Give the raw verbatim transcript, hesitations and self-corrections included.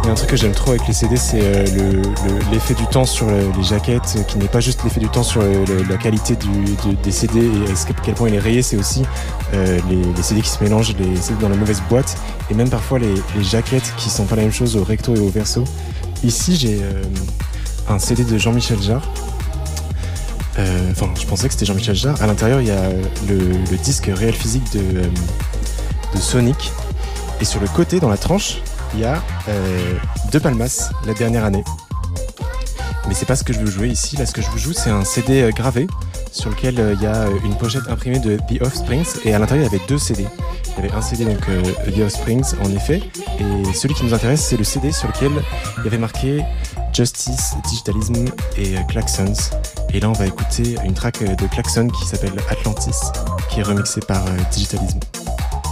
y a un truc que j'aime trop avec les C D, c'est euh, le, le, l'effet du temps sur le, les jaquettes, euh, qui n'est pas juste l'effet du temps sur le, le, la qualité du, de, des C D et à quel point il est rayé, c'est aussi euh, les, les C D qui se mélangent, les C D dans la mauvaise boîte, et même parfois les, les jaquettes qui sont pas la même chose au recto et au verso. Ici, j'ai euh, un C D de Jean-Michel Jarre. Euh, enfin, je pensais que c'était Jean-Michel Jarre. À l'intérieur, il y a le, le disque réel physique de, euh, de Sonic. Et sur le côté, dans la tranche, il y a euh, De Palmas, la dernière année. Mais c'est pas ce que je veux jouer ici. Là, ce que je vous joue, c'est un C D gravé sur lequel il euh, y a une pochette imprimée de The Offsprings. Et à l'intérieur, il y avait deux C D. Il y avait un C D, donc euh, The Offsprings, en effet. Et celui qui nous intéresse, c'est le C D sur lequel il y avait marqué Justice, Digitalism et euh, Klaxons. Et là, on va écouter une track de Klaxon qui s'appelle Atlantis, qui est remixée par euh, Digitalism.